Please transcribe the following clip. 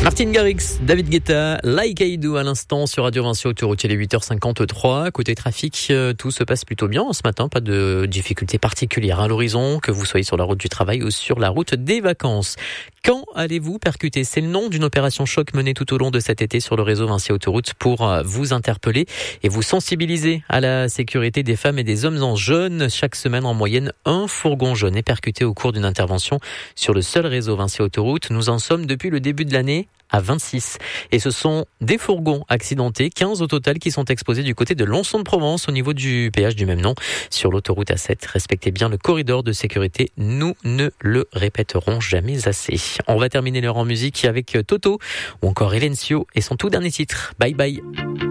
Martin Garrix, David Guetta, Like I Do à l'instant sur Radio Vinci Autoroute. Il est 8h53. Côté trafic, tout se passe plutôt bien ce matin. Pas de difficultés particulières à l'horizon, que vous soyez sur la route du travail ou sur la route des vacances. Quand allez-vous percuter ? C'est le nom d'une opération choc menée tout au long de cet été sur le réseau Vinci Autoroute pour vous interpeller et vous sensibiliser à la sécurité des femmes et des hommes en jaune. Chaque semaine, en moyenne, un fourgon jaune est percuté au cours d'une intervention sur le seul réseau Vinci Autoroute. Nous en sommes depuis le début de l'année à 26. Et ce sont des fourgons accidentés, 15 au total, qui sont exposés du côté de Lonçon-de-Provence au niveau du péage du même nom sur l'autoroute A7. Respectez bien le corridor de sécurité. Nous ne le répéterons jamais assez. On va terminer l'heure en musique avec Toto ou encore Elencio et son tout dernier titre. Bye bye.